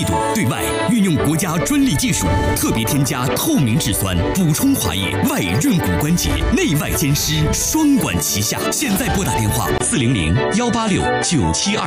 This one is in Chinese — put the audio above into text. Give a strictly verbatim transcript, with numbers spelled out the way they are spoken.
度。对外运用国家专利技术，特别添加透明质酸，补充滑液，外润骨关节，内外兼施，双管齐下。现在拨打电话：四零零幺八六九七二。